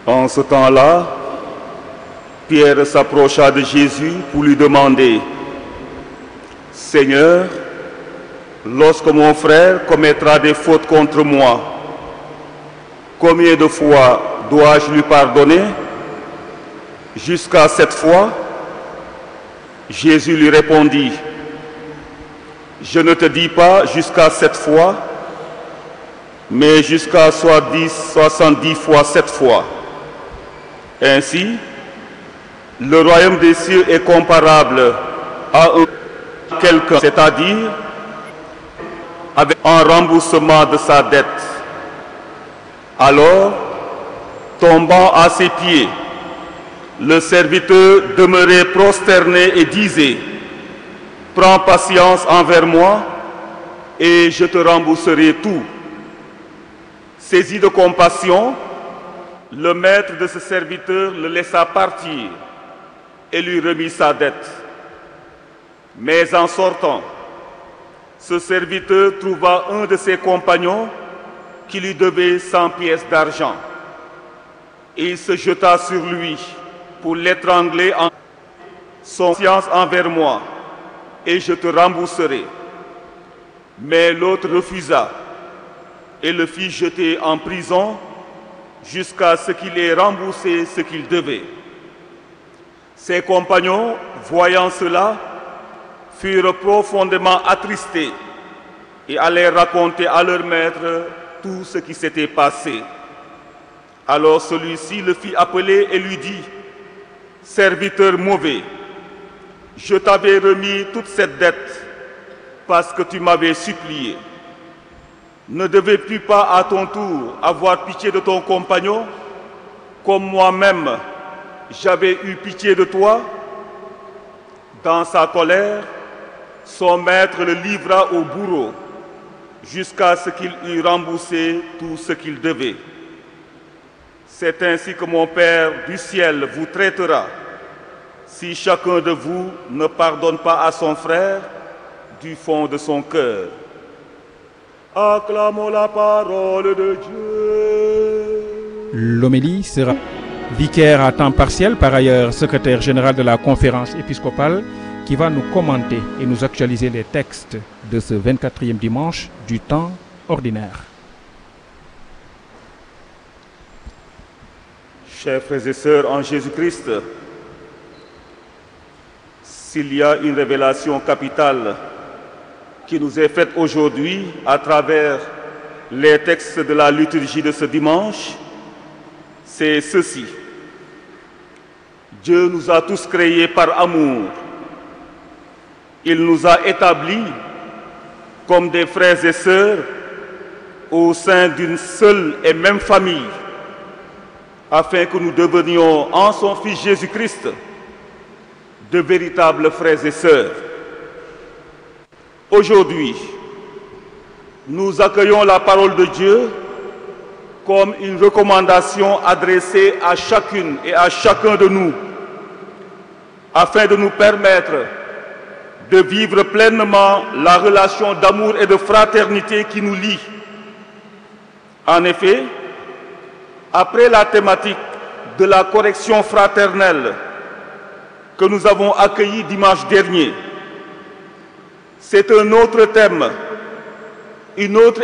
En ce temps-là, Pierre s'approcha de Jésus pour lui demander « Seigneur, lorsque mon frère commettra des fautes contre moi, combien de fois dois-je lui pardonner? Jusqu'à 7 fois ?» Jésus lui répondit « Je ne te dis pas jusqu'à 7 fois, mais jusqu'à 70 fois 7 fois. Ainsi, le royaume des cieux est comparable à quelqu'un, c'est-à-dire avec un remboursement de sa dette. Alors, tombant à ses pieds, le serviteur demeurait prosterné et disait « Prends patience envers moi et je te rembourserai tout. » Saisi de compassion, le maître de ce serviteur le laissa partir et lui remit sa dette. Mais en sortant, ce serviteur trouva un de ses compagnons qui lui devait 100 pièces d'argent. Il se jeta sur lui pour l'étrangler en son patience envers moi, et je te rembourserai. Mais l'autre refusa et le fit jeter en prison jusqu'à ce qu'il ait remboursé ce qu'il devait. Ses compagnons, voyant cela, furent profondément attristés et allèrent raconter à leur maître tout ce qui s'était passé. Alors celui-ci le fit appeler et lui dit « Serviteur mauvais, je t'avais remis toute cette dette parce que tu m'avais supplié. Ne devais-tu pas à ton tour avoir pitié de ton compagnon, comme moi-même j'avais eu pitié de toi ?» Dans sa colère, son maître le livra au bourreau jusqu'à ce qu'il eût remboursé tout ce qu'il devait. C'est ainsi que mon Père du ciel vous traitera si chacun de vous ne pardonne pas à son frère du fond de son cœur. Acclamons la parole de Dieu. L'homélie sera vicaire à temps partiel, par ailleurs secrétaire général de la conférence épiscopale, qui va nous commenter et nous actualiser les textes de ce 24e dimanche du temps ordinaire. Chers frères et sœurs en Jésus-Christ, s'il y a une révélation capitale qui nous est faite aujourd'hui à travers les textes de la liturgie de ce dimanche, c'est ceci. Dieu nous a tous créés par amour. Il nous a établis comme des frères et sœurs au sein d'une seule et même famille, afin que nous devenions en son Fils Jésus-Christ de véritables frères et sœurs. Aujourd'hui, nous accueillons la parole de Dieu comme une recommandation adressée à chacune et à chacun de nous, afin de nous permettre de vivre pleinement la relation d'amour et de fraternité qui nous lie. En effet, après la thématique de la correction fraternelle que nous avons accueillie dimanche dernier, c'est un autre thème, une autre